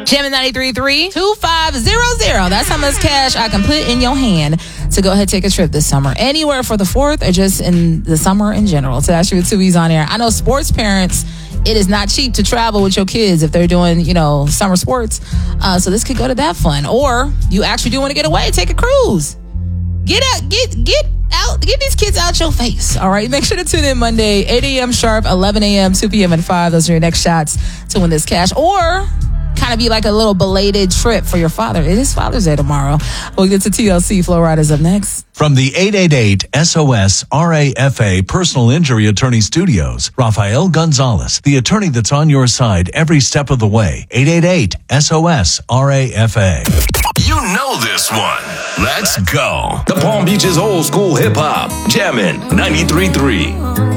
Jamming 93.3-2500. That's how much cash I can put in your hand to go ahead and take a trip this summer. Anywhere for the 4th or just in the summer in general. So that's your 2 E's on air. I know sports parents, it is not cheap to travel with your kids if they're doing, summer sports. So this could go to that fun. Or you actually do want to get away, take a cruise. Get out, get these kids out your face. All right. Make sure to tune in Monday, 8 a.m. sharp, 11 a.m., 2 p.m. and 5. Those are your next shots to win this cash. Or kind of be like a little belated trip for your father. It is Father's Day tomorrow. We'll get to TLC Flow Riders up next. From the 888 SOS RAFA Personal Injury Attorney Studios, Rafael Gonzalez, the attorney that's on your side every step of the way. 888 SOS RAFA. You know this one. Let's go. The Palm Beach's old school hip hop. Jammin' 93.3.